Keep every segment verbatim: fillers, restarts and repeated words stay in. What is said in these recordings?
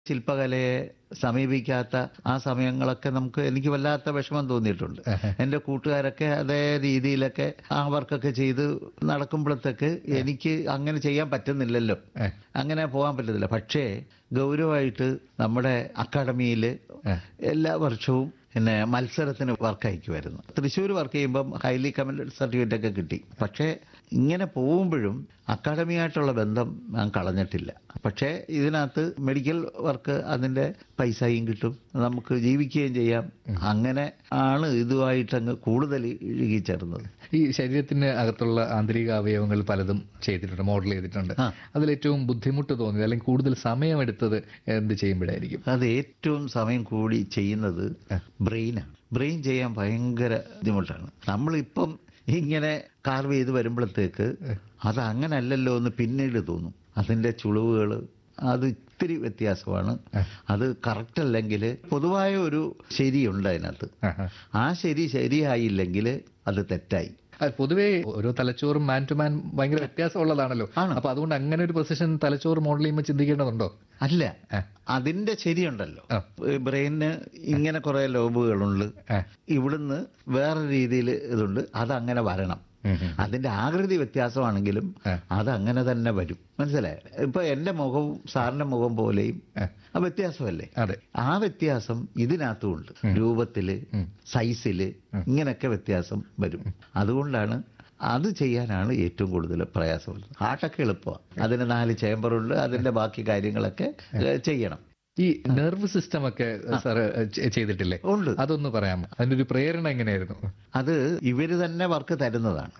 ശില്പകലയെ സമീപിക്കാത്ത ആ സമയങ്ങളൊക്കെ നമുക്ക് എനിക്ക് വല്ലാത്ത വിഷമം തോന്നിയിട്ടുണ്ട്. എൻ്റെ കൂട്ടുകാരൊക്കെ അതേ രീതിയിലൊക്കെ ആ വർക്കൊക്കെ ചെയ്ത് നടക്കുമ്പോഴത്തേക്ക് എനിക്ക് അങ്ങനെ ചെയ്യാൻ പറ്റുന്നില്ലല്ലോ, അങ്ങനെ പോകാൻ പറ്റുന്നില്ല. പക്ഷേ ഗൗരവമായിട്ട് നമ്മുടെ അക്കാഡമിയിൽ എല്ലാ വർഷവും പിന്നെ മത്സരത്തിന് വർക്ക് അയക്കുമായിരുന്നു. തൃശ്ശൂർ വർക്ക് ചെയ്യുമ്പം ഹൈലി കമൻഡ് സർട്ടിഫിക്കറ്റ് ഒക്കെ കിട്ടി. പക്ഷേ ഇങ്ങനെ പോകുമ്പോഴും അക്കാഡമിയായിട്ടുള്ള ബന്ധം ഞാൻ കളഞ്ഞിട്ടില്ല. പക്ഷേ ഇതിനകത്ത് മെഡിക്കൽ വർക്ക് അതിൻ്റെ പൈസയും കിട്ടും, നമുക്ക് ജീവിക്കുകയും ചെയ്യാം. അങ്ങനെ ആണ് ഇതുമായിട്ടങ്ങ് കൂടുതൽ ഇഴുകിച്ചേർന്നത്. ഈ ശരീരത്തിന് അകത്തുള്ള ആന്തരിക അവയവങ്ങൾ പലതും ചെയ്തിട്ടുണ്ട്, മോഡൽ ചെയ്തിട്ടുണ്ട്. അതിലേറ്റവും ബുദ്ധിമുട്ട് തോന്നിയത് അല്ലെങ്കിൽ കൂടുതൽ സമയമെടുത്തത് എന്ത് ചെയ്യുമ്പോഴായിരിക്കും? അത് ഏറ്റവും സമയം കൂടി ചെയ്യുന്നത് ബ്രെയിനാണ്. ബ്രെയിൻ ചെയ്യാൻ ഭയങ്കര ബുദ്ധിമുട്ടാണ്. നമ്മളിപ്പം ഇങ്ങനെ കാർവ് ചെയ്ത് വരുമ്പോഴത്തേക്ക് അത് അങ്ങനല്ലല്ലോ എന്ന് പിന്നീട് തോന്നും. അതിൻ്റെ ചുളിവുകൾ അത് ഇത്തിരി വ്യത്യാസമാണ്. അത് കറക്റ്റ് അല്ലെങ്കിൽ പൊതുവായ ഒരു ശരിയുണ്ട് അതിനകത്ത്. ആ ശരി ശരിയായില്ലെങ്കിൽ അത് തെറ്റായി. പൊതുവേ ഓരോ തലച്ചോറും മാൻ ടു മാൻ ഭയങ്കര വ്യത്യാസമുള്ളതാണല്ലോ. അപ്പൊ അതുകൊണ്ട് അങ്ങനെ ഒരു പൊസിഷൻ തലച്ചോറ് മോഡൽ ചെയ്യുമ്പോൾ ചിന്തിക്കേണ്ടതുണ്ടോ? അല്ല, അതിന്റെ ശരിയുണ്ടല്ലോ. ബ്രെയിനിന് ഇങ്ങനെ കുറെ ലോബുകളുണ്ട്, ഇവിടുന്ന് വേറെ രീതിയിൽ ഇതുണ്ട്. അതങ്ങനെ വരണം. അതിന്റെ ആകൃതി വ്യത്യാസമാണെങ്കിലും അത് അങ്ങനെ തന്നെ വരും. മനസ്സിലായി? ഇപ്പൊ എന്റെ മുഖവും സാറിന്റെ മുഖം പോലെയും ആ വ്യത്യാസമല്ലേ? ആ വ്യത്യാസം ഇതിനകത്തുമുണ്ട്. രൂപത്തില്, സൈസില്, ഇങ്ങനെയൊക്കെ വ്യത്യാസം വരും. അതുകൊണ്ടാണ് അത് ചെയ്യാനാണ് ഏറ്റവും കൂടുതൽ പ്രയാസമുള്ളത്. ഹാർട്ടൊക്കെ എളുപ്പമാണ്, അതിന് നാല് ചേമ്പറുണ്ട്, അതിന്റെ ബാക്കി കാര്യങ്ങളൊക്കെ ചെയ്യണം. ഈ നെർവ് സിസ്റ്റം ഒക്കെ സാറ് ചെയ്തിട്ടില്ലേ? ഉണ്ട്. അതൊന്ന് പറയാമോ? അതിന്റെ ഒരു പ്രേരണ എങ്ങനെയായിരുന്നു? അത് ഇവര് തന്നെ വർക്ക് തരുന്നതാണ്.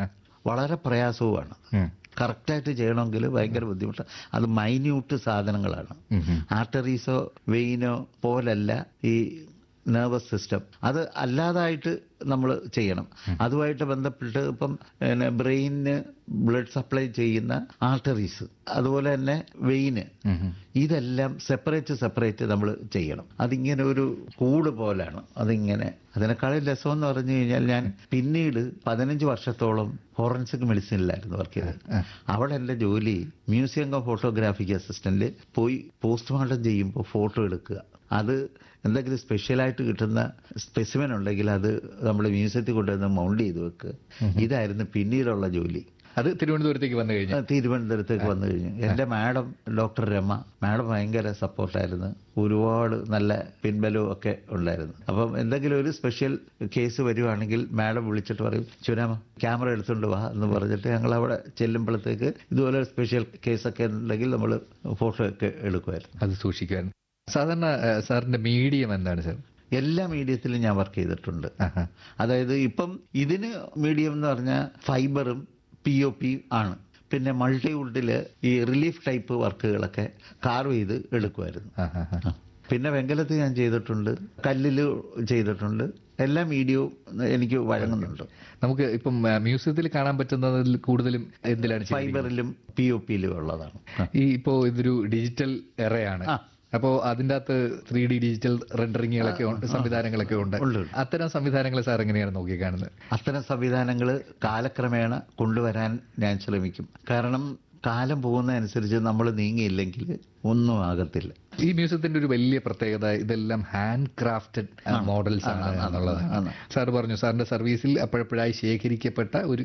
വളരെ പ്രയാസവുമാണ്. കറക്റ്റായിട്ട് ചെയ്യണമെങ്കിൽ ഭയങ്കര ബുദ്ധിമുട്ടാണ്. അത് മൈന്യൂട്ട് സാധനങ്ങളാണ്. ആർട്ടറീസോ വെയിനോ പോലല്ല ഈ നെർവസ് സിസ്റ്റം. അത് അല്ലാതായിട്ട് നമ്മൾ ചെയ്യണം. അതുമായിട്ട് ബന്ധപ്പെട്ട് ഇപ്പം ബ്രെയിനിന് ബ്ലഡ് സപ്ലൈ ചെയ്യുന്ന ആർട്ടറീസ്, അതുപോലെ തന്നെ വെയിന്, ഇതെല്ലാം സെപ്പറേറ്റ് സെപ്പറേറ്റ് നമ്മൾ ചെയ്യണം. അതിങ്ങനെ ഒരു കൂട് പോലാണ്. അതിങ്ങനെ അതിനേക്കാളും രസം എന്ന് പറഞ്ഞു കഴിഞ്ഞാൽ, ഞാൻ പിന്നീട് പതിനഞ്ച് വർഷത്തോളം ഫോറൻസിക് മെഡിസിനിലായിരുന്നു വർക്ക് ചെയ്തത്. അവിടെ എൻ്റെ ജോലി മ്യൂസിയം ഓഫ് ഫോട്ടോഗ്രാഫിക് അസിസ്റ്റന്റ് പോയി പോസ്റ്റ്മോർട്ടം ചെയ്യുമ്പോൾ ഫോട്ടോ എടുക്കുക. അത് എന്തെങ്കിലും സ്പെഷ്യലായിട്ട് കിട്ടുന്ന സ്പെസിമെൻ ഉണ്ടെങ്കിൽ അത് നമ്മൾ മ്യൂസിയത്തിൽ കൊണ്ടുവന്ന് മൗണ്ട് ചെയ്ത് വെക്കുക. ഇതായിരുന്നു പിന്നീടുള്ള ജോലി. അത് തിരുവനന്തപുരത്തേക്ക് വന്നു കഴിഞ്ഞു. തിരുവനന്തപുരത്തേക്ക് വന്നു കഴിഞ്ഞു. എൻ്റെ മാഡം ഡോക്ടർ രമ, മാഡം ഭയങ്കര സപ്പോർട്ടായിരുന്നു. ഒരുപാട് നല്ല പിൻബലവും ഒക്കെ ഉണ്ടായിരുന്നു. അപ്പം എന്തെങ്കിലും ഒരു സ്പെഷ്യൽ കേസ് വരുവാണെങ്കിൽ മാഡം വിളിച്ചിട്ട് പറയും, ചുനാമ ക്യാമറ എടുത്തുകൊണ്ട് വാ എന്ന് പറഞ്ഞിട്ട് ഞങ്ങൾ അവിടെ ചെല്ലുമ്പോഴത്തേക്ക് ഇതുപോലെ സ്പെഷ്യൽ കേസൊക്കെ ഉണ്ടെങ്കിൽ നമ്മൾ ഫോട്ടോ ഒക്കെ എടുക്കുമായിരുന്നു. അത് സൂക്ഷിക്കുമായിരുന്നു. സാധാരണ സാറിന്റെ മീഡിയം എന്താണ് സാർ? എല്ലാ മീഡിയത്തിലും ഞാൻ വർക്ക് ചെയ്തിട്ടുണ്ട്. അതായത് ഇപ്പം ഇതിന് മീഡിയം എന്ന് പറഞ്ഞാൽ ഫൈബറും പി ഒ പി ആണ്. പിന്നെ മൾട്ടിവുഡില് ഈ റിലീഫ് ടൈപ്പ് വർക്കുകളൊക്കെ കാർവ് ചെയ്ത് എടുക്കുമായിരുന്നു. പിന്നെ വെങ്കലത്ത് ഞാൻ ചെയ്തിട്ടുണ്ട്, കല്ലില് ചെയ്തിട്ടുണ്ട്. എല്ലാ മീഡിയവും എനിക്ക് വഴങ്ങുന്നുണ്ട്. നമുക്ക് ഇപ്പം മ്യൂസിയത്തിൽ കാണാൻ പറ്റുന്നതിൽ കൂടുതലും എന്തിലാണ്? ഫൈബറിലും പി ഒ പിയിലും ഉള്ളതാണ്. ഈ ഇപ്പോ ഇതൊരു ഡിജിറ്റൽ എറയാണ്. അപ്പോൾ അതിൻ്റെ അകത്ത് ത്രീ ഡി ഡിജിറ്റൽ റെൻഡറിങ്ങുകളൊക്കെ ഉണ്ട്, സംവിധാനങ്ങളൊക്കെ ഉണ്ട്. അത്തരം സംവിധാനങ്ങൾ സാർ എങ്ങനെയാണ് നോക്കിക്കാണുന്നത്? അത്തരം സംവിധാനങ്ങൾ കാലക്രമേണ കൊണ്ടുവരാൻ ഞാൻ ശ്രമിക്കും. കാരണം കാലം പോകുന്നതനുസരിച്ച് നമ്മൾ നീങ്ങിയില്ലെങ്കിൽ ഒന്നും ആകത്തില്ല. ഈ മ്യൂസിയത്തിന്റെ ഒരു വലിയ പ്രത്യേകത ഇതെല്ലാം ഹാൻഡ് ക്രാഫ്റ്റഡ് മോഡൽസ് ആണ് എന്നുള്ളതാണ്. സാർ പറഞ്ഞു സാറിന്റെ സർവീസിൽ അപ്പോഴപ്പോഴായി ശേഖരിക്കപ്പെട്ട ഒരു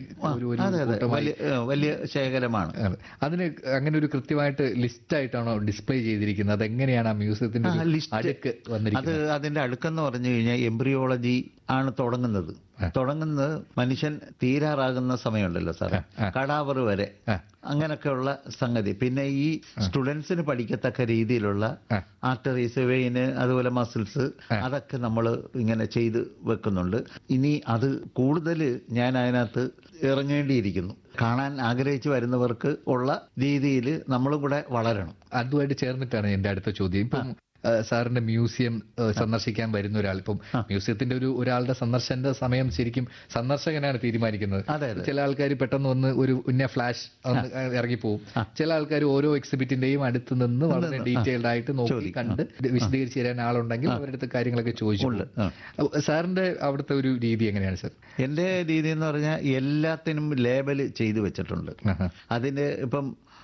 വലിയ ശേഖരമാണ്. അതിന് അങ്ങനെ ഒരു കൃത്യമായിട്ട് ലിസ്റ്റ് ആയിട്ടാണോ ഡിസ്പ്ലേ ചെയ്തിരിക്കുന്നത്? അതെങ്ങനെയാണ് ആ മ്യൂസിയത്തിന്റെ അടുക്ക് വന്നിരിക്കുന്നത്? അത് അതിന്റെ അടുക്കെന്ന് പറഞ്ഞു കഴിഞ്ഞാൽ എംബ്രിയോളജി ആണ് തുടങ്ങുന്നത്. തുടങ്ങുന്നത് മനുഷ്യൻ തീരാറാകുന്ന സമയമുണ്ടല്ലോ സാറേ, കടാവറ് വരെ, അങ്ങനെയൊക്കെയുള്ള സംഗതി. പിന്നെ ഈ സ്റ്റുഡൻസിന് പഠിക്കത്തക്ക രീതിയിലുള്ള ആർട്ടറീസ്, വെയിന്, അതുപോലെ മസിൽസ്, അതൊക്കെ നമ്മൾ ഇങ്ങനെ ചെയ്ത് വെക്കുന്നുണ്ട്. ഇനി അത് കൂടുതൽ ഞാൻ അതിനകത്ത് ഇറങ്ങേണ്ടിയിരിക്കുന്നു. കാണാൻ ആഗ്രഹിച്ചു വരുന്നവർക്ക് ഉള്ള രീതിയിൽ നമ്മളും കൂടെ വളരണം. അതുമായിട്ട് ചേർന്നിട്ടാണ് എൻ്റെ അടുത്ത ചോദ്യം. ഇപ്പം സാറിന്റെ മ്യൂസിയം സന്ദർശിക്കാൻ വരുന്ന ഒരാൾ, ഇപ്പം മ്യൂസിയത്തിന്റെ ഒരു ഒരാളുടെ സന്ദർശന സമയം ശരിക്കും സന്ദർശകനാണ് തീരുമാനിക്കുന്നത്. ചില ആൾക്കാർ പെട്ടെന്ന് വന്ന് ഒരു ഉന്ന ഫ്ലാഷ് ഇറങ്ങിപ്പോവും. ചില ആൾക്കാർ ഓരോ എക്സിബിറ്റിന്റെയും അടുത്ത് നിന്ന് വളരെ ഡീറ്റെയിൽഡ് ആയിട്ട് നോക്കി കണ്ട് വിശദീകരിച്ച് തരാൻ ആളുണ്ടെങ്കിൽ അവരുടെ അടുത്ത് കാര്യങ്ങളൊക്കെ ചോദിച്ചു. സാറിന്റെ അവിടുത്തെ ഒരു രീതി എങ്ങനെയാണ് സാർ? എന്റെ രീതി എന്ന് പറഞ്ഞാൽ എല്ലാത്തിനും ലേബൽ ചെയ്തു വെച്ചിട്ടുണ്ട്. അതിന് ഇപ്പം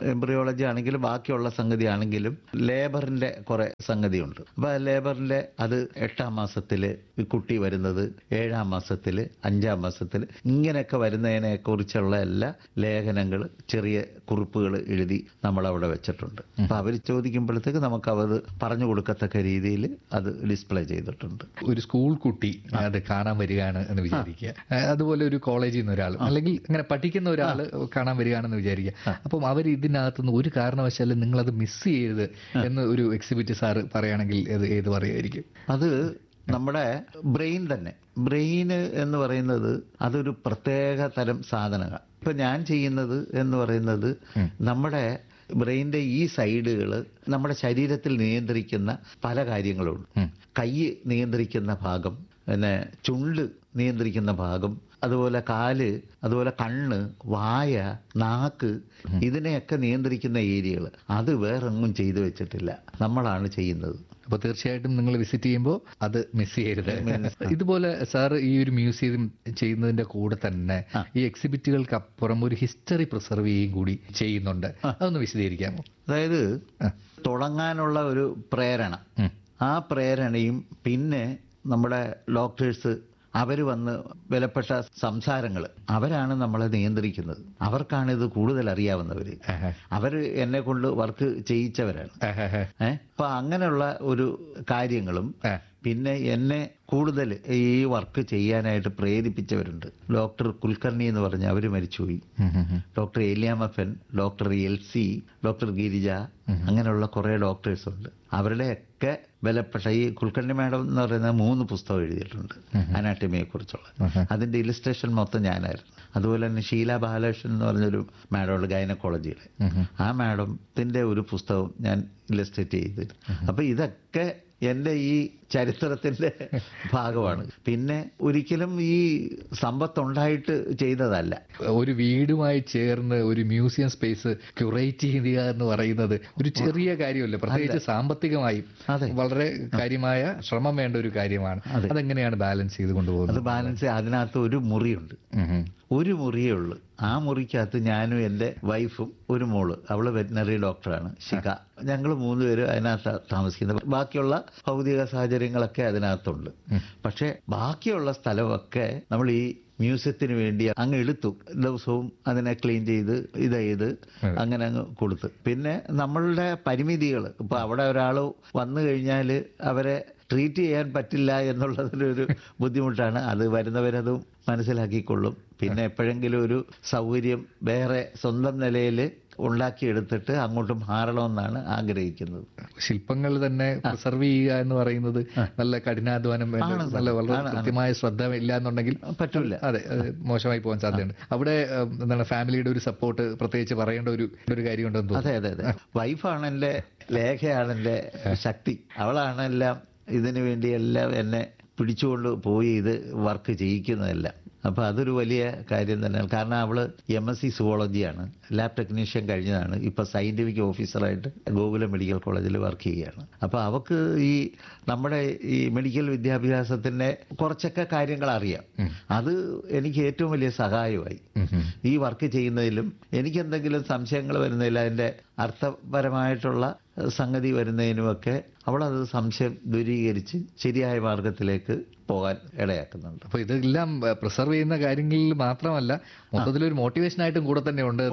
എംബ്രിയോളജി ആണെങ്കിലും ബാക്കിയുള്ള സംഗതി ആണെങ്കിലും ലേബറിന്റെ കുറെ സംഗതിയുണ്ട്. അപ്പൊ ലേബറിന്റെ അത് എട്ടാം മാസത്തില് കുട്ടി വരുന്നത്, ഏഴാം മാസത്തില്, അഞ്ചാം മാസത്തില്, ഇങ്ങനെയൊക്കെ വരുന്നതിനെ കുറിച്ചുള്ള എല്ലാ ലേഖനങ്ങൾ, ചെറിയ കുറിപ്പുകൾ എഴുതി നമ്മൾ അവിടെ വെച്ചിട്ടുണ്ട്. അപ്പൊ അവർ ചോദിക്കുമ്പോഴത്തേക്ക് നമുക്ക് അത് പറഞ്ഞു കൊടുക്കത്തക്ക രീതിയിൽ അത് ഡിസ്പ്ലേ ചെയ്തിട്ടുണ്ട്. ഒരു സ്കൂൾ കുട്ടി അത് കാണാൻ വരികയാണ് എന്ന് വിചാരിക്കുക, അതുപോലെ ഒരു കോളേജിൽ നിന്ന് ഒരാൾ അല്ലെങ്കിൽ അങ്ങനെ പഠിക്കുന്ന ഒരാൾ കാണാൻ വരികയാണെന്ന് വിചാരിക്കുക. അപ്പം അവർ ഇതിനകത്തുനിന്ന് ഒരു കാരണവശാലും നിങ്ങളത് മിസ് ചെയ്യരുത് എന്ന് ഒരു എക്സിബിറ്റ് സാറ് പറയുകയാണെങ്കിൽ അത് ഏത് പറയുമായിരിക്കും? അത് നമ്മുടെ ബ്രെയിൻ തന്നെ. ബ്രെയിന് എന്ന് പറയുന്നത് അതൊരു പ്രത്യേക തരം സാധനമാണ്. ഇപ്പൊ ഞാൻ ചെയ്യുന്നത് എന്ന് പറയുന്നത് നമ്മുടെ ബ്രെയിനിന്റെ ഈ സൈഡുകൾ നമ്മുടെ ശരീരത്തിൽ നിയന്ത്രിക്കുന്ന പല കാര്യങ്ങളുണ്ട്. കൈ നിയന്ത്രിക്കുന്ന ഭാഗം, പിന്നെ ചുണ്ട് നിയന്ത്രിക്കുന്ന ഭാഗം, അതുപോലെ കാല്, അതുപോലെ കണ്ണ്, വായ, നാക്ക്, ഇതിനെയൊക്കെ നിയന്ത്രിക്കുന്ന ഏരിയകൾ അത് വേറെങ്ങും ചെയ്തു വെച്ചിട്ടില്ല, നമ്മളാണ് ചെയ്യുന്നത്. അപ്പൊ തീർച്ചയായിട്ടും നിങ്ങൾ വിസിറ്റ് ചെയ്യുമ്പോൾ അത് മിസ് ചെയ്യരുത്. ഇതുപോലെ സാർ ഈ ഒരു മ്യൂസിയം ചെയ്യുന്നതിന്റെ കൂടെ തന്നെ ഈ എക്സിബിറ്റുകൾക്ക് അപ്പുറം ഒരു ഹിസ്റ്ററി പ്രിസർവ് ചെയ്യുകയും കൂടി ചെയ്യുന്നുണ്ട്. അതൊന്ന് വിശദീകരിക്കാമോ? അതായത് തുടങ്ങാനുള്ള ഒരു പ്രേരണ, ആ പ്രേരണയും പിന്നെ നമ്മുടെ ഡോക്ടേഴ്സ് അവർ വന്ന് വിലപ്പെട്ട സംസാരങ്ങൾ, അവരാണ് നമ്മളെ നിയന്ത്രിക്കുന്നത്. അവർക്കാണ് ഇത് കൂടുതൽ അറിയാവുന്നവര്. അവർ എന്നെ കൊണ്ട് വർക്ക് ചെയ്യിച്ചവരാണ്. ഏഹ് അപ്പൊ അങ്ങനെയുള്ള ഒരു കാര്യങ്ങളും പിന്നെ എന്നെ കൂടുതൽ ഈ വർക്ക് ചെയ്യാനായിട്ട് പ്രേരിപ്പിച്ചവരുണ്ട്. ഡോക്ടർ കുൽക്കർണി എന്ന് പറഞ്ഞ അവർ മരിച്ചുപോയി. Doctor ഏലിയാമഫൻ, doctor L C, doctor Girija, അങ്ങനെയുള്ള കുറെ ഡോക്ടേഴ്സ് ഉണ്ട്. അവരുടെയൊക്കെ വിലപ്പെട്ട ഈ കുൽക്കർണി മാഡം എന്ന് പറയുന്ന മൂന്ന് പുസ്തകം എഴുതിയിട്ടുണ്ട് അനാട്ടമിയെ കുറിച്ചുള്ള. അതിന്റെ ഇലിസ്ട്രേഷൻ മൊത്തം ഞാനായിരുന്നു. അതുപോലെ തന്നെ ഷീല ബാലകൃഷ്ണൻ എന്ന് പറഞ്ഞൊരു മാഡമുണ്ട് ഗൈനക്കോളജിയിലെ, ആ മാഡത്തിന്റെ ഒരു പുസ്തകം ഞാൻ ഇലിസ്ട്രേറ്റ് ചെയ്തിരുന്നു. അപ്പൊ ഇതൊക്കെ എന്റെ ഈ ചരിത്രത്തിന്റെ ഭാഗമാണ്. പിന്നെ ഒരിക്കലും ഈ സമ്പത്തുണ്ടായിട്ട് ചെയ്തതല്ല. ഒരു വീടുമായി ചേർന്ന് ഒരു മ്യൂസിയം സ്പേസ് ക്യൂറേറ്റ് ചെയ്യുക എന്ന് പറയുന്നത് ഒരു ചെറിയ കാര്യമല്ല, പ്രത്യേകിച്ച് സാമ്പത്തികമായും വളരെ കാര്യമായ ശ്രമം വേണ്ട ഒരു കാര്യമാണ്. അതെങ്ങനെയാണ് ബാലൻസ് ചെയ്ത് കൊണ്ടുപോകുന്നത്? അത് ബാലൻസ്, അതിനകത്ത് ഒരു മുറിയുണ്ട്, ഒരു മുറിയേ ഉള്ളൂ. ആ മുറിക്കകത്ത് ഞാനും എൻ്റെ വൈഫും ഒരു മോള്, അവള് വെറ്റിനറി ഡോക്ടറാണ്, ശിഖ, ഞങ്ങൾ മൂന്നുപേരും അതിനകത്ത് താമസിക്കുന്നത്. ബാക്കിയുള്ള ഭൗതിക സാഹചര്യങ്ങളൊക്കെ അതിനകത്തുണ്ട്. പക്ഷെ ബാക്കിയുള്ള സ്ഥലമൊക്കെ നമ്മൾ ഈ മ്യൂസിയത്തിന് വേണ്ടി അങ്ങ് എടുത്തു. ദിവസവും അതിനെ ക്ലീൻ ചെയ്ത് ഇത് ചെയ്ത് അങ്ങനെ അങ്ങ് കൊടുത്ത്. പിന്നെ നമ്മളുടെ പരിമിതികൾ, ഇപ്പൊ അവിടെ ഒരാൾ വന്നു കഴിഞ്ഞാൽ അവരെ ട്രീറ്റ് ചെയ്യാൻ പറ്റില്ല എന്നുള്ളതിലൊരു ബുദ്ധിമുട്ടാണ്. അത് വരുന്നവരതും മനസ്സിലാക്കിക്കൊള്ളും. പിന്നെ എപ്പോഴെങ്കിലും ഒരു സൗകര്യം വേറെ സ്വന്തം നിലയിൽ ഉണ്ടാക്കിയെടുത്തിട്ട് അങ്ങോട്ട് മാറണമെന്നാണ് ആഗ്രഹിക്കുന്നത്. ശില്പങ്ങൾ തന്നെ പ്രിസർവ് ചെയ്യുക എന്ന് പറയുന്നത് നല്ല കഠിനാധ്വാനം, നല്ല വളരെ കൃത്യമായ ശ്രദ്ധ ഇല്ല എന്നുണ്ടെങ്കിൽ പറ്റില്ല. അതെ, മോശമായി പോകാൻ സാധ്യതയുണ്ട്. അവിടെ എന്താണ് ഫാമിലിയുടെ ഒരു സപ്പോർട്ട് പ്രത്യേകിച്ച് പറയേണ്ട ഒരു ഒരു കാര്യമുണ്ടെന്ന് തോന്നുന്നു. അതെ അതെ അതെ വൈഫാണ് എൻ്റെ, ലേഖയാണ് എൻ്റെ ശക്തി. അവളാണെല്ലാം ഇതിനു വേണ്ടി എല്ലാം എന്നെ പിടിച്ചുകൊണ്ട് പോയി ഇത് വർക്ക് ചെയ്യിക്കുന്നതെല്ലാം. അപ്പൊ അതൊരു വലിയ കാര്യം തന്നെയാണ്. കാരണം അവള് M S C സുവോളജിയാണ്, lab technician കഴിഞ്ഞതാണ്, ഇപ്പൊ സയന്റിഫിക് ഓഫീസറായിട്ട് ഗോകുലം മെഡിക്കൽ കോളേജിൽ വർക്ക് ചെയ്യുകയാണ്. അപ്പൊ അവക്ക് ഈ നമ്മുടെ ഈ മെഡിക്കൽ വിദ്യാഭ്യാസത്തിന്റെ കുറച്ചൊക്കെ കാര്യങ്ങൾ അറിയാം. അത് എനിക്ക് ഏറ്റവും വലിയ സഹായമായി ഈ വർക്ക് ചെയ്യുന്നതിലും. എനിക്ക് എന്തെങ്കിലും സംശയങ്ങൾ വരുന്നതിൽ, അതിന്റെ അർത്ഥപരമായിട്ടുള്ള സംഗതി വരുന്നതിനുമൊക്കെ അവളത് സംശയം ദൂരീകരിച്ച് ശരിയായ മാർഗത്തിലേക്ക് പോകാൻ ഇടയാക്കുന്നുണ്ട്. അപ്പൊ ഇതെല്ലാം പ്രിസർവ് ചെയ്യുന്ന കാര്യങ്ങളിൽ മാത്രമല്ല, മൊത്തത്തിലൊരു മോട്ടിവേഷൻ ആയിട്ടും കൂടെ തന്നെ ഉണ്ട്.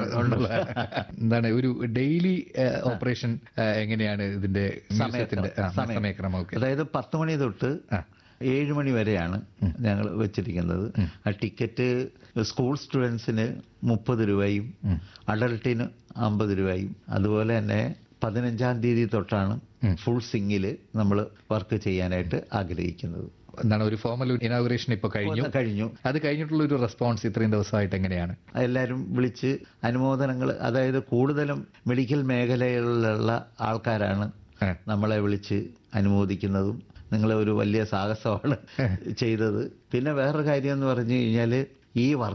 എന്താണ് ഒരു ഡെയിലി ഓപ്പറേഷൻ എങ്ങനെയാണ് ഇതിന്റെ സമയക്രമം? അതായത് പത്ത് മണി തൊട്ട് ഏഴ് മണി വരെയാണ് ഞങ്ങൾ വെച്ചിരിക്കുന്നത്. ആ ടിക്കറ്റ് സ്കൂൾ സ്റ്റുഡൻസിന് മുപ്പത് രൂപയും അഡൾട്ടിന് അമ്പത് രൂപയും. അതുപോലെ തന്നെ പതിനഞ്ചാം തീയതി തൊട്ടാണ് ഫുൾ സിംഗില് നമ്മൾ വർക്ക് ചെയ്യാനായിട്ട് ആഗ്രഹിക്കുന്നത്. എന്താണ് ഒരു ഫോർമൽ ഇനോഗ്രേഷൻ ഇപ്പൊ കഴിഞ്ഞു കഴിഞ്ഞു അത് കഴിഞ്ഞിട്ടുള്ള ഒരു റെസ്പോൺസ് ഇത്രയും ദിവസമായിട്ട് എങ്ങനെയാണ്? എല്ലാവരും വിളിച്ച് അനുമോദനങ്ങൾ, അതായത് കൂടുതലും മെഡിക്കൽ മേഖലയിലുള്ള ആൾക്കാരാണ് നമ്മളെ വിളിച്ച് അനുമോദിക്കുന്നതും. നിങ്ങൾ ഒരു വലിയ സാഹസമാണ് ചെയ്തത്. പിന്നെ വേറൊരു കാര്യം എന്ന് പറഞ്ഞു കഴിഞ്ഞാൽ, ഈ വർക്ക്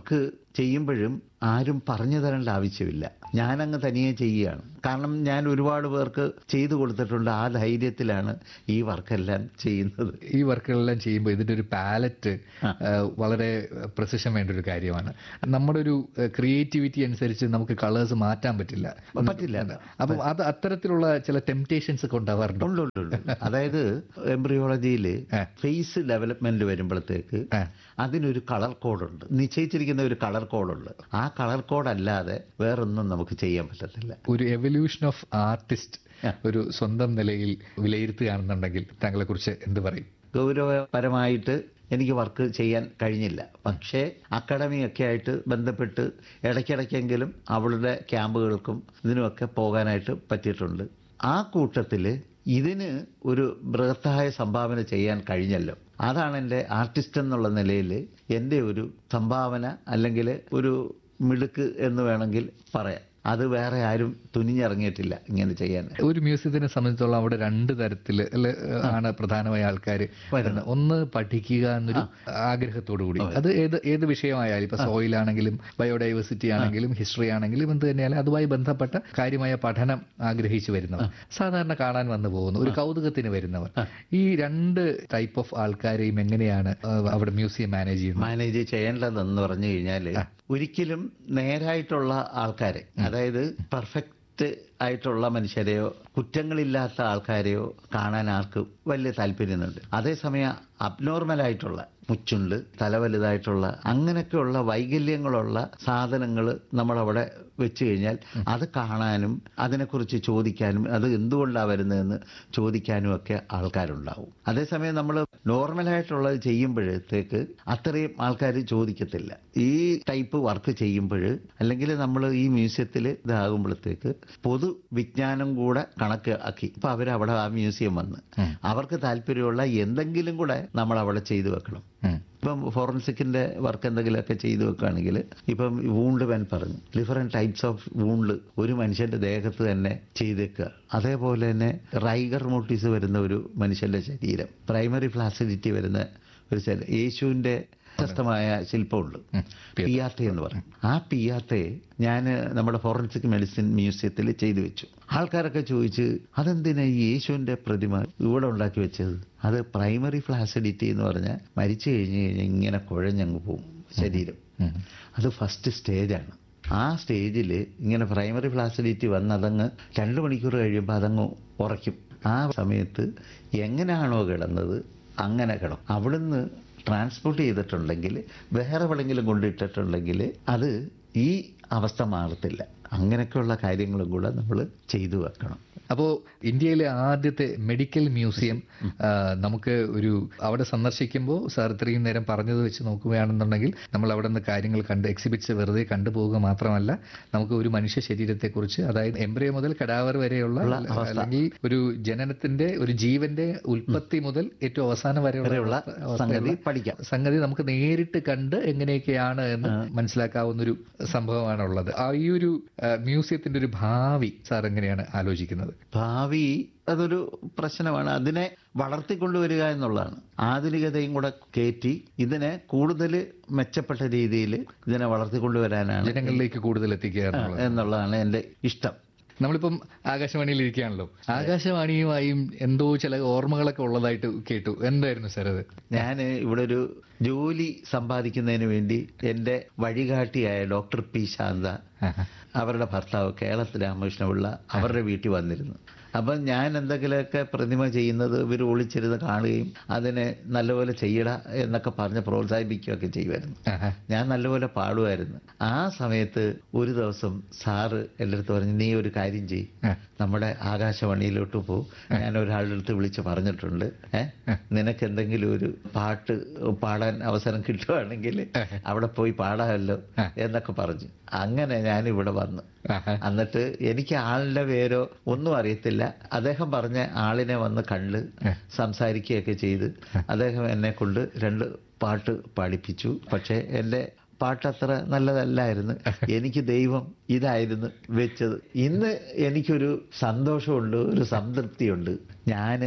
ചെയ്യുമ്പോഴും ആരും പറഞ്ഞു തരേണ്ട ആവശ്യമില്ല. ഞാനങ്ങ് തനിയെ ചെയ്യുകയാണ്. കാരണം ഞാൻ ഒരുപാട് പേർക്ക് ചെയ്തു കൊടുത്തിട്ടുണ്ട്. ആ ധൈര്യത്തിലാണ് ഈ വർക്കെല്ലാം ചെയ്യുന്നത്. ഈ വർക്കുകളെല്ലാം ചെയ്യുമ്പോൾ ഇതിന്റെ ഒരു പാലറ്റ് വളരെ പ്രസിഷൻ വേണ്ട ഒരു കാര്യമാണ്. നമ്മുടെ ഒരു ക്രിയേറ്റിവിറ്റി അനുസരിച്ച് നമുക്ക് കളേഴ്സ് മാറ്റാൻ പറ്റില്ല പറ്റില്ല അപ്പം അത് അത്തരത്തിലുള്ള ചില ടെംപ്റ്റേഷൻസ് ഒക്കെ ഉണ്ടാവാറുണ്ട്. ഉണ്ട് ഉണ്ട് ഉണ്ട്. അതായത് എംബ്രിയോളജിയിൽ ഫേസ് ഡെവലപ്മെന്റ് വരുമ്പോഴത്തേക്ക് അതിനൊരു കളർ കോഡുണ്ട്, നിശ്ചയിച്ചിരിക്കുന്ന ഒരു കളർ കോഡുണ്ട്. ആ കളർ കോഡ് അല്ലാതെ വേറൊന്നും നമുക്ക് ചെയ്യാൻ പറ്റത്തില്ല. ഒരു എവല്യൂഷൻ ഓഫ് ആർട്ടിസ്റ്റ് ഒരു സ്വന്തം നിലയിൽ വിലയിരുത്തുകയാണെന്നുണ്ടെങ്കിൽ താങ്കളെ കുറിച്ച് എന്ത് പറയും? ഗൗരവപരമായിട്ട് എനിക്ക് വർക്ക് ചെയ്യാൻ കഴിഞ്ഞില്ല. പക്ഷേ അക്കാഡമിയൊക്കെ ആയിട്ട് ബന്ധപ്പെട്ട് ഇടയ്ക്കിടയ്ക്കെങ്കിലും അവളുടെ ക്യാമ്പുകൾക്കും ഇതിനുമൊക്കെ പോകാനായിട്ട് പറ്റിയിട്ടുണ്ട്. ആ കൂട്ടത്തിൽ ഇതിന് ഒരു ബൃഹത്തായ സംഭാവന ചെയ്യാൻ കഴിഞ്ഞല്ലോ. അതാണ് എൻ്റെ ആർട്ടിസ്റ്റ് എന്നുള്ള നിലയിൽ എൻ്റെ ഒരു സംഭാവന, അല്ലെങ്കിൽ ഒരു മിടുക്ക് എന്ന് വേണമെങ്കിൽ പറയാം. അത് വേറെ ആരും തുനിഞ്ഞിറങ്ങിയിട്ടില്ല ഇങ്ങനെ ചെയ്യാൻ. ഒരു മ്യൂസിയത്തിനെ സംബന്ധിച്ചോളം അവിടെ രണ്ട് തരത്തിൽ ആണ് പ്രധാനമായ ആൾക്കാർ വരുന്നത്. ഒന്ന് പഠിക്കുക എന്നൊരു ആഗ്രഹത്തോടു കൂടി, അത് ഏത് ഏത് വിഷയമായാലും, ഇപ്പൊ സോയിലാണെങ്കിലും ബയോഡൈവേഴ്സിറ്റി ആണെങ്കിലും ഹിസ്റ്ററി ആണെങ്കിലും എന്ത് തന്നെയാലും അതുമായി ബന്ധപ്പെട്ട കാര്യമായ പഠനം ആഗ്രഹിച്ചു വരുന്നവർ, സാധാരണ കാണാൻ വന്നു പോകുന്നു, ഒരു കൗതുകത്തിന് വരുന്നവർ. ഈ രണ്ട് ടൈപ്പ് ഓഫ് ആൾക്കാരെയും എങ്ങനെയാണ് അവിടെ മ്യൂസിയം മാനേജ് ചെയ്യുന്നത്? മാനേജ് ചെയ്യേണ്ടതെന്ന് പറഞ്ഞു കഴിഞ്ഞാൽ ഒരിക്കലും നേരായിട്ടുള്ള ആൾക്കാരെ, അതായത് പെർഫെക്റ്റ് ആയിട്ടുള്ള മനുഷ്യരെയോ കുറ്റങ്ങളില്ലാത്ത ആൾക്കാരെയോ കാണാൻ ആർക്കും വലിയ താല്പര്യമുണ്ട്. അതേസമയം അബ്നോർമലായിട്ടുള്ള മുച്ചുണ്ട്, തല വലുതായിട്ടുള്ള അങ്ങനെയൊക്കെയുള്ള വൈകല്യങ്ങളുള്ള സാധനങ്ങൾ നമ്മളവിടെ വെച്ച് കഴിഞ്ഞാൽ അത് കാണാനും അതിനെക്കുറിച്ച് ചോദിക്കാനും അത് എന്തുകൊണ്ടാണ് വരുന്നതെന്ന് ചോദിക്കാനും ഒക്കെ ആൾക്കാരുണ്ടാവും. അതേസമയം നമ്മൾ നോർമലായിട്ടുള്ളത് ചെയ്യുമ്പോഴത്തേക്ക് അത്രയും ആൾക്കാർ ചോദിക്കത്തില്ല. ഈ ടൈപ്പ് വർക്ക് ചെയ്യുമ്പോൾ അല്ലെങ്കിൽ നമ്മൾ ഈ മ്യൂസിയത്തിൽ ഇതാകുമ്പോഴത്തേക്ക് പൊതു വിജ്ഞാനം കൂടെ കണക്ക് ആക്കി ഇപ്പൊ അവരവിടെ ആ മ്യൂസിയം വന്ന് അവർക്ക് താല്പര്യമുള്ള എന്തെങ്കിലും കൂടെ നമ്മൾ അവിടെ ചെയ്തു വെക്കണം. ഇപ്പം ഫോറൻസിക്കിന്റെ വർക്ക് എന്തെങ്കിലുമൊക്കെ ചെയ്തു വെക്കുകയാണെങ്കിൽ, ഇപ്പം വൂണ്ട് വെൻ പറഞ്ഞു ഡിഫറെന്റ് ടൈപ്സ് ഓഫ് വൂണ്ട് ഒരു മനുഷ്യന്റെ ദേഹത്ത് തന്നെ ചെയ്തേക്കുക. അതേപോലെ തന്നെ റൈഗർ മോട്ടീസ് വരുന്ന ഒരു മനുഷ്യന്റെ ശരീരം, പ്രൈമറി ഫ്ലാസിഡിറ്റി വരുന്ന ഒരു ശരീരം, യേശുവിന്റെ വ്യത്യസ്തമായ ശില്പമുണ്ട്, പിയാത്തെ എന്ന് പറയും. ആ പിയാത്തെ ഞാൻ നമ്മുടെ ഫോറൻസിക് മെഡിസിൻ മ്യൂസിയത്തിൽ ചെയ്തു വെച്ചു. ആൾക്കാരൊക്കെ ചോദിച്ച് അതെന്തിനാ ഈ യേശുവിന്റെ പ്രതിമ ഇവിടെ ഉണ്ടാക്കി വെച്ചത്? അത് പ്രൈമറി ഫ്ലാസിഡിറ്റി എന്ന് പറഞ്ഞാൽ മരിച്ചു കഴിഞ്ഞ് കഴിഞ്ഞാൽ ഇങ്ങനെ കുഴഞ്ഞങ്ങ് പോകും ശരീരം. അത് ഫസ്റ്റ് സ്റ്റേജാണ്. ആ സ്റ്റേജിൽ ഇങ്ങനെ പ്രൈമറി ഫ്ലാസിഡിറ്റി വന്ന് അതങ്ങ് രണ്ട് മണിക്കൂർ കഴിയുമ്പോൾ അതങ്ങ് ഉറയ്ക്കും. ആ സമയത്ത് എങ്ങനെയാണോ കിടന്നത് അങ്ങനെ കിടക്കും. അവിടുന്ന് ട്രാൻസ്പോർട്ട് ചെയ്തിട്ടുണ്ടെങ്കിൽ വേറെ എവിടെയെങ്കിലും കൊണ്ടിട്ടിട്ടുണ്ടെങ്കിൽ അത് ഈ അവസ്ഥ മാറത്തില്ല. അങ്ങനെയൊക്കെയുള്ള കാര്യങ്ങളും കൂടെ നമ്മൾ ചെയ്തു വെക്കണം. അപ്പോൾ ഇന്ത്യയിലെ ആദ്യത്തെ മെഡിക്കൽ മ്യൂസിയം നമുക്ക് ഒരു അവിടെ സന്ദർശിക്കുമ്പോൾ സാർ ഇത്രയും നേരം പറഞ്ഞത് വെച്ച് നോക്കുകയാണെന്നുണ്ടെങ്കിൽ നമ്മൾ അവിടെ നിന്ന് കാര്യങ്ങൾ കണ്ട് എക്സിബിറ്റ്സ് വെറുതെ കണ്ടുപോവുക മാത്രമല്ല, നമുക്ക് ഒരു മനുഷ്യ ശരീരത്തെക്കുറിച്ച്, അതായത് എംബ്രിയോ മുതൽ കടാവർ വരെയുള്ള അല്ലെങ്കിൽ ഒരു ജനനത്തിന്റെ ഒരു ജീവന്റെ ഉൽപ്പത്തി മുതൽ ഏറ്റവും അവസാനം വരെയുള്ള സംഗതി പഠിക്കാം. സംഗതി നമുക്ക് നേരിട്ട് കണ്ട് എങ്ങനെയൊക്കെയാണ് എന്ന് മനസ്സിലാക്കാവുന്നൊരു സംഭവമാണുള്ളത്. ആ ഈ ഒരു മ്യൂസിയത്തിന്റെ ഒരു ഭാവി സാർ എങ്ങനെയാണ് ആലോചിക്കുന്നത്? ഭാവി അതൊരു പ്രശ്നമാണ്. അതിനെ വളർത്തിക്കൊണ്ടുവരിക എന്നുള്ളതാണ്. ആധുനികതയും കൂടെ കയറ്റി ഇതിനെ കൂടുതൽ മെച്ചപ്പെട്ട രീതിയിൽ ഇതിനെ വളർത്തിക്കൊണ്ടുവരാനാണ്, ജനങ്ങളിലേക്ക് കൂടുതൽ എത്തിക്കുക എന്നുള്ളതാണ് എൻ്റെ ഇഷ്ടം. നമ്മളിപ്പം ആകാശവാണിയിൽ ഇരിക്കുകയാണല്ലോ, ആകാശവാണിയുമായും എന്തോ ചില ഓർമ്മകളൊക്കെ ഉള്ളതായിട്ട് കേട്ടു. എന്തായിരുന്നു സാർ അത്? ഞാൻ ഇവിടെ ഒരു ജോലി സമ്പാദിക്കുന്നതിന് വേണ്ടി എൻ്റെ വഴികാട്ടിയായ ഡോക്ടർ പി ശാന്ത, അവരുടെ ഭർത്താവ് കേളത്ത് രാമകൃഷ്ണപിള്ള അവരുടെ വീട്ടിൽ വന്നിരുന്നു. അപ്പം ഞാൻ എന്തെങ്കിലുമൊക്കെ പ്രതിമ ചെയ്യുന്നത് ഇവർ ഒളിച്ചിരുന്ന് കാണുകയും അതിനെ നല്ലപോലെ ചെയ്യട എന്നൊക്കെ പറഞ്ഞ് പ്രോത്സാഹിപ്പിക്കുകയൊക്കെ ചെയ്യുമായിരുന്നു. ഞാൻ നല്ലപോലെ പാടുമായിരുന്നു. ആ സമയത്ത് ഒരു ദിവസം സാറ് എൻ്റെ അടുത്ത് പറഞ്ഞു, നീ ഒരു കാര്യം ചെയ്യ്, നമ്മുടെ ആകാശവാണിയിലോട്ട് പോ, ഞാൻ ഒരാളുടെ അടുത്ത് വിളിച്ച് പറഞ്ഞിട്ടുണ്ട്, ഏഹ് നിനക്ക് എന്തെങ്കിലും ഒരു പാട്ട് പാടാൻ അവസരം കിട്ടുവാണെങ്കിൽ അവിടെ പോയി പാടാമല്ലോ എന്നൊക്കെ പറഞ്ഞു. അങ്ങനെ ഞാൻ ഇവിടെ വന്നു. എന്നിട്ട് എനിക്ക് ആളിന്റെ പേരോ ഒന്നും അറിയത്തില്ല. അദ്ദേഹം പറഞ്ഞ ആളിനെ വന്ന് കണ്ട് സംസാരിക്കുകയൊക്കെ ചെയ്ത് അദ്ദേഹം എന്നെ കൊണ്ട് രണ്ട് പാട്ട് പാടിപ്പിച്ചു. പക്ഷെ എൻ്റെ പാട്ടത്ര നല്ലതല്ലായിരുന്നു. എനിക്ക് ദൈവം ഇതായിരുന്നു വെച്ചത്. ഇന്ന് എനിക്കൊരു സന്തോഷമുണ്ട്, ഒരു സംതൃപ്തിയുണ്ട്. ഞാൻ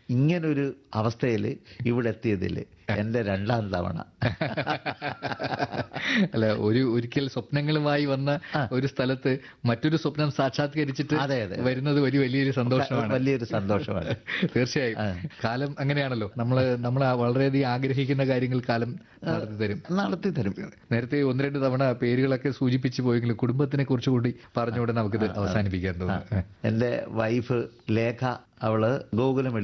ഇങ്ങനൊരു അവസ്ഥയിൽ ഇവിടെ എത്തിയതിൽ എന്റെ രണ്ടാം തവണ. അല്ല, ഒരു ഒരിക്കൽ സ്വപ്നങ്ങളുമായി വന്ന ഒരു സ്ഥലത്ത് മറ്റൊരു സ്വപ്നം സാക്ഷാത്കരിച്ചിട്ട് അതെ അതെ വരുന്നത് ഒരു വലിയൊരു സന്തോഷമാണ്, വലിയൊരു സന്തോഷമാണ്. തീർച്ചയായും കാലം അങ്ങനെയാണല്ലോ, നമ്മള് നമ്മൾ വളരെയധികം ആഗ്രഹിക്കുന്ന കാര്യങ്ങൾ കാലം നടത്തി തരും നടത്തി തരും. നേരത്തെ ഒന്ന് രണ്ട് തവണ പേരുകളൊക്കെ സൂചിപ്പിച്ചു പോയെങ്കിലും കുടുംബത്തിനെ കുറിച്ച് കൂടി പറഞ്ഞുകൊണ്ട് നമുക്കിത് അവസാനിപ്പിക്കാൻ തോന്നുന്നു. എന്റെ വൈഫ് ലേഖ, അവള് ഗോകുലം